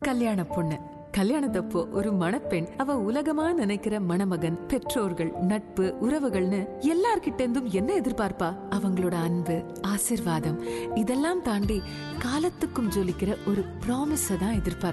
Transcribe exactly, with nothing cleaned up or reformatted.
கல்யாண பொண்ணு கல்யாணத்தப்போ ஒரு மணப்பெண் அவ உலகமா நினைக்கிற மணமகன், பெற்றோர்கள், நட்பு, உறவுகள்னு எல்லார்கிட்ட இருந்தும் என்ன எதிர்பார்ப்பா? அவங்களோட அன்பு, ஆசிர்வாதம் இதெல்லாம் தாண்டி காலத்துக்கும் ஜொலிக்கிற ஒரு ப்ராமிஸ தான் எதிர்பார்ப்பா.